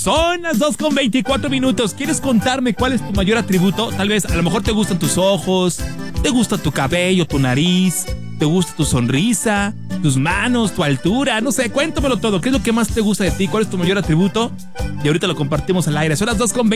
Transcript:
Son las 2:24. ¿Quieres contarme cuál es tu mayor atributo? Tal vez, a lo mejor te gustan tus ojos, te gusta tu cabello, tu nariz, te gusta tu sonrisa, tus manos, tu altura, no sé, cuéntamelo todo. ¿Qué es lo que más te gusta de ti? ¿Cuál es tu mayor atributo? Y ahorita lo compartimos al aire. Son las 2:25.